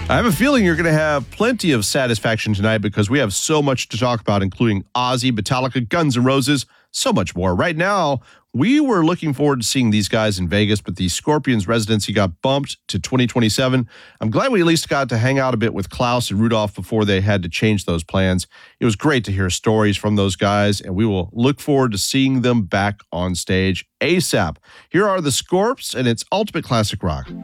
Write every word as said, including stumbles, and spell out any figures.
I have a feeling you're going to have plenty of satisfaction tonight because we have so much to talk about, including Ozzy, Metallica, Guns N' Roses, so much more. Right now, we were looking forward to seeing these guys in Vegas, but the Scorpions residency got bumped to twenty twenty-seven. I'm glad we at least got to hang out a bit with Klaus and Rudolph before they had to change those plans. It was great to hear stories from those guys, and we will look forward to seeing them back on stage ASAP. Here are the Scorps, and it's Ultimate Classic Rock.